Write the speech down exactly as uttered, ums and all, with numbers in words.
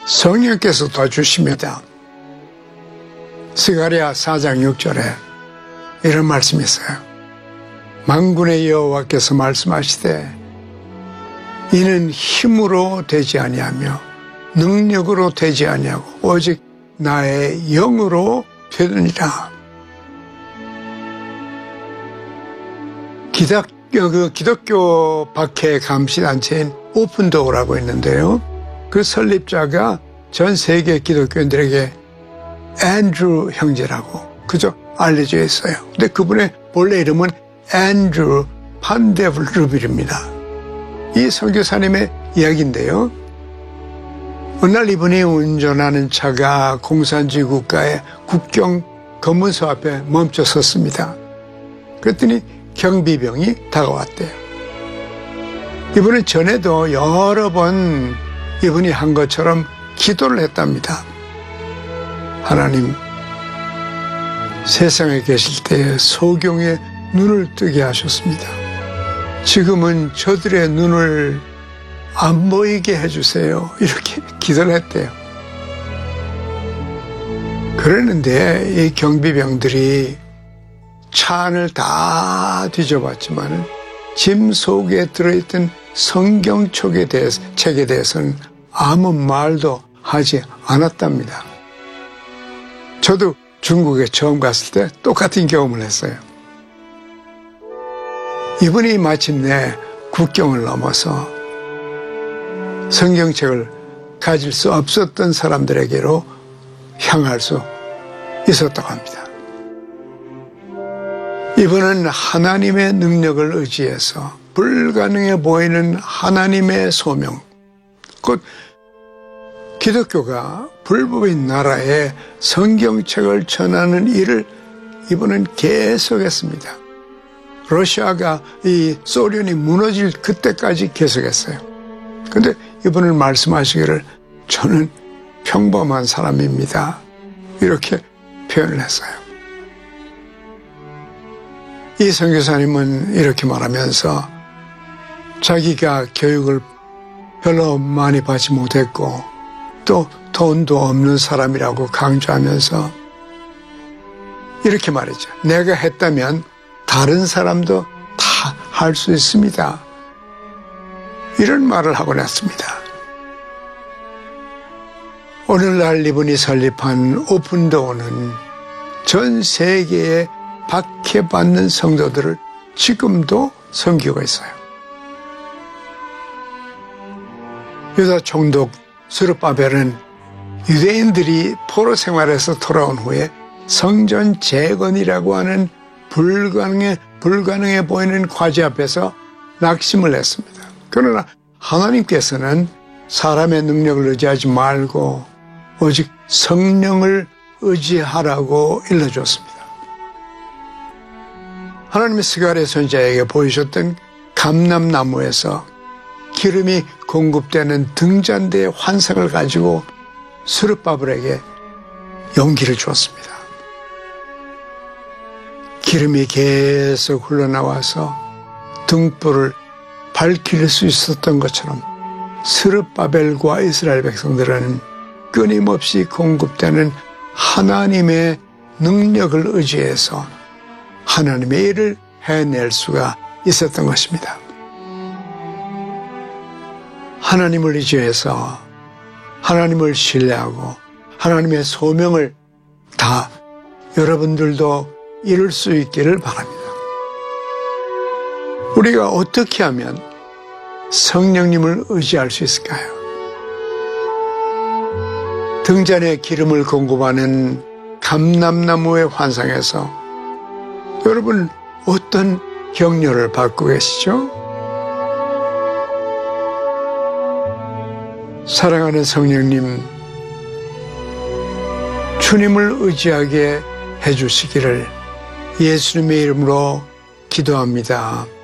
성령께서 도와주십니다. 스가랴 사 장 육 절에 이런 말씀이 있어요. 만군의 여호와께서 말씀하시되 이는 힘으로 되지 아니하며 능력으로 되지 아니하고 오직 나의 영으로 되느니라. 기독, 그 기독교 박해 감시단체인 오픈도어라고 있는데요. 그 설립자가 전 세계 기독교인들에게 앤드루 형제라고 그저 알려져 있어요. 근데 그분의 본래 이름은 앤드루 판데블루빌입니다. 이 선교사님의 이야기인데요. 어느 날 이분이 운전하는 차가 공산주의 국가의 국경 검문소 앞에 멈춰 섰습니다. 그랬더니 경비병이 다가왔대요. 이분은 전에도 여러 번 이분이 한 것처럼 기도를 했답니다. 하나님, 세상에 계실 때 소경의 눈을 뜨게 하셨습니다. 지금은 저들의 눈을 안 보이게 해주세요. 이렇게 기도를 했대요. 그랬는데 이 경비병들이 차 안을 다 뒤져봤지만 짐 속에 들어있던 성경책에 대해서, 책에 대해서는 아무 말도 하지 않았답니다. 저도 중국에 처음 갔을 때 똑같은 경험을 했어요. 이분이 마침내 국경을 넘어서 성경책을 가질 수 없었던 사람들에게로 향할 수 있었다고 합니다. 이분은 하나님의 능력을 의지해서 불가능해 보이는 하나님의 소명, 곧 기독교가 불법인 나라에 성경책을 전하는 일을 이분은 계속했습니다. 러시아가 이 소련이 무너질 그때까지 계속했어요. 그런데 이분은 말씀하시기를 저는 평범한 사람입니다. 이렇게 표현을 했어요. 이 선교사님은 이렇게 말하면서 자기가 교육을 별로 많이 받지 못했고 또 돈도 없는 사람이라고 강조하면서 이렇게 말했죠. 내가 했다면 다른 사람도 다 할 수 있습니다. 이런 말을 하곤 했습니다. 오늘날 이분이 설립한 오픈도어는 전 세계에 박해받는 성도들을 지금도 섬기고 있어요. 유다 총독 스룹바벨은 유대인들이 포로 생활에서 돌아온 후에 성전 재건이라고 하는 불가능해, 불가능해 보이는 과제 앞에서 낙심을 했습니다. 그러나 하나님께서는 사람의 능력을 의지하지 말고 오직 성령을 의지하라고 일러줬습니다. 하나님의 스가랴 선지자에게 보이셨던 감람나무에서 기름이 공급되는 등잔대의 환상을 가지고 스룹바벨에게 용기를 주었습니다. 기름이 계속 흘러나와서 등불을 밝힐 수 있었던 것처럼 스룹바벨과 이스라엘 백성들은 끊임없이 공급되는 하나님의 능력을 의지해서 하나님의 일을 해낼 수가 있었던 것입니다. 하나님을 의지해서 하나님을 신뢰하고 하나님의 소명을 다 여러분들도 이룰 수 있기를 바랍니다. 우리가 어떻게 하면 성령님을 의지할 수 있을까요? 등잔에 기름을 공급하는 감람나무의 환상에서 여러분 어떤 격려를 받고 계시죠? 사랑하는 성령님, 주님을 의지하게 해주시기를 예수님의 이름으로 기도합니다.